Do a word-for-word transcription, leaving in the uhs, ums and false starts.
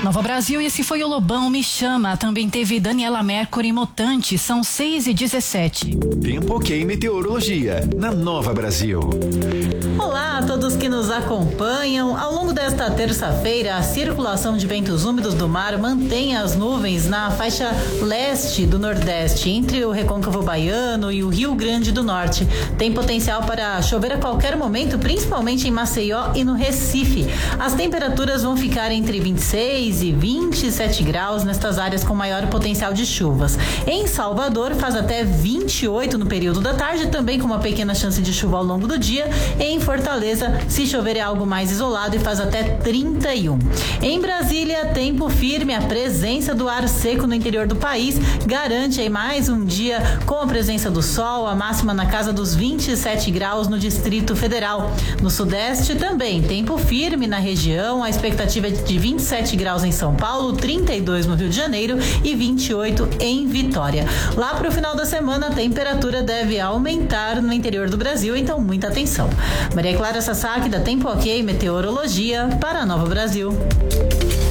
Nova Brasil, esse foi o Lobão Me Chama. Também teve Daniela Mercury Mutante, são seis e dezessete. Tempo ok meteorologia, na Nova Brasil. Olá a todos que nos acompanham. Ao longo desta terça-feira, a circulação de ventos úmidos do mar mantém as nuvens na faixa leste do Nordeste, entre o Recôncavo Baiano e o Rio Grande do Norte. Tem potencial para chover a qualquer momento, principalmente em Maceió e no Recife. As temperaturas vão ficar entre vinte e seis e vinte e sete graus nestas áreas com maior potencial de chuvas. Em Salvador faz até vinte e oito no período da tarde, também com uma pequena chance de chuva ao longo do dia. Em Fortaleza, se chover é algo mais isolado e faz até trinta e um. Em Brasília, tempo firme, a presença do ar seco no interior do país garante aí mais um dia com a presença do sol, a máxima na casa dos vinte e sete graus no Distrito Federal. No Sudeste também, tempo firme na região, a expectativa é de vinte e sete graus em São Paulo, trinta e dois no Rio de Janeiro e vinte e oito em Vitória. Lá para o final da semana, a temperatura deve aumentar no interior do Brasil, então muita atenção. Maria Clara Sasaki, da Tempo Ok Meteorologia, para a Nova Brasil.